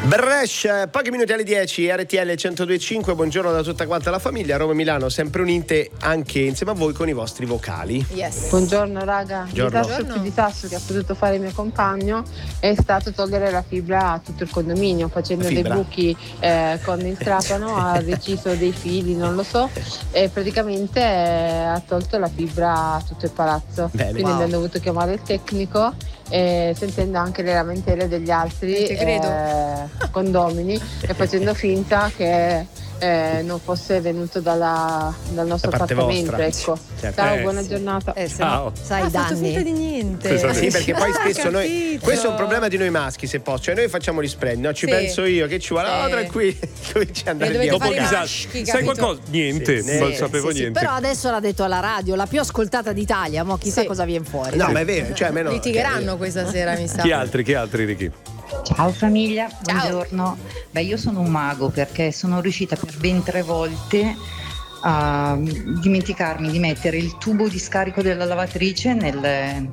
Brescia, pochi minuti alle 10, RTL 102.5, buongiorno da tutta quanta la famiglia, Roma e Milano, sempre unite anche insieme a voi con i vostri vocali. Yes. Buongiorno raga, il Buongiorno. disastro più disastro che ha potuto fare il mio compagno è stato togliere la fibra a tutto il condominio, facendo dei buchi con il trapano, ha deciso dei fili, non lo so, e praticamente ha tolto la fibra a tutto il palazzo. Bene. Quindi abbiamo dovuto chiamare il tecnico, sentendo anche le lamentele degli altri condomini e facendo finta che non fosse venuto dal nostro appartamento, ecco. Certo. Ciao, buona giornata. Ciao. Sai, fatto finta di niente. Sì, perché poi spesso noi, questo è un problema di noi maschi, se posso, cioè noi facciamo gli spread, no? Ci penso io, che ci vuole, tranquilli, cominci a andare via. Dopo maschi, sai qualcosa? Niente, non sapevo niente. Però adesso l'ha detto alla radio, la più ascoltata d'Italia, mo chissà cosa viene fuori. No, ma è vero, cioè almeno litigheranno questa sera, mi sa. Chi altri, Ricky? Ciao famiglia, buongiorno. Beh, io sono un mago perché sono riuscita per ben 3 volte a dimenticarmi di mettere il tubo di scarico della lavatrice nel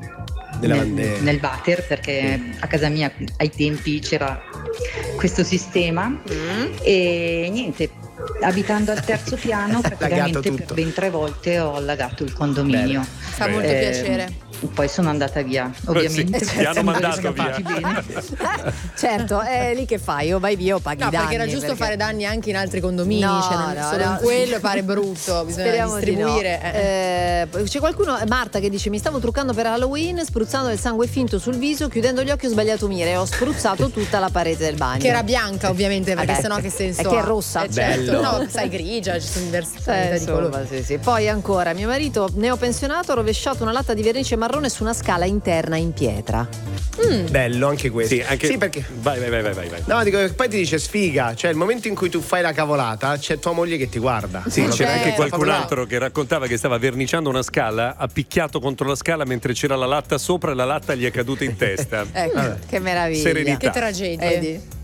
water, perché a casa mia ai tempi c'era questo sistema e niente, abitando al terzo piano praticamente per ben 3 volte ho allagato il condominio. Fa molto piacere. Poi sono andata via, ovviamente. Ti hanno mandato via. Certo, è lì che fai, o vai via o paghi danni. Perché era giusto fare danni anche in altri condomini, solo in quello pare brutto, bisogna distribuire. C'è qualcuno, Marta, che dice: mi stavo truccando per Halloween, spruzzando del sangue finto sul viso, chiudendo gli occhi ho sbagliato mire e ho spruzzato tutta la parete del bagno. Che era bianca, ovviamente, perché sennò che senso è che è rossa. Certo. No, sai, grigia, ci sono diverse tonalità di colore. Sì. Poi ancora, mio marito neopensionato ha rovesciato una latta di vernice marrone su una scala interna in pietra. Bello anche questo. Sì, perché vai. no, dico, poi ti dice sfiga, cioè il momento in cui tu fai la cavolata c'è tua moglie che ti guarda. Sì, c'era anche qualcun altro che raccontava che stava verniciando una scala, ha picchiato contro la scala mentre c'era la latta sopra e la latta gli è caduta in testa. Ecco, che meraviglia. Serenità. Che tragedia.